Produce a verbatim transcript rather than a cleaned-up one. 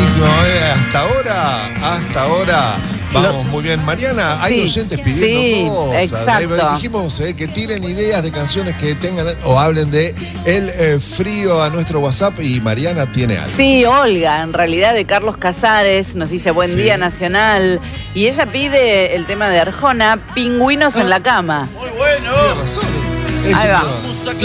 Buenísimo, ¿eh? Hasta ahora, hasta ahora. Vamos, muy bien. Mariana, hay Sí, oyentes pidiendo sí, cosas. exacto. Dijimos eh, que tiren ideas de canciones que tengan o hablen de el eh, frío a nuestro WhatsApp y Mariana tiene algo. Sí, Olga, en realidad de Carlos Casares, nos dice buen Sí. día nacional. Y ella pide el tema de Arjona, Pingüinos Ah. en la cama. Muy bueno. Tiene razón. Es Ahí un va. tema.